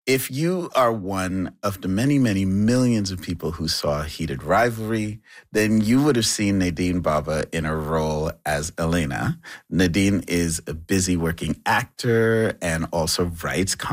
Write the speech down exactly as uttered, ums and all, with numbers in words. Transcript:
If you are one of the many, many millions of people who saw Heated Rivalry, then you would have seen Nadine Baba in a role as Elena. Nadine is a busy working actor and also writes